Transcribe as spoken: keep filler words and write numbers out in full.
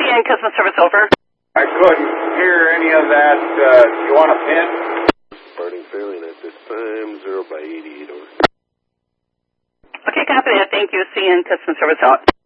N customer service over. I couldn't hear any of that. Uh, you want a pin? Starting failing at this time, zero by eighty-eight over. Okay, copy that. Thank you. C N customer service out.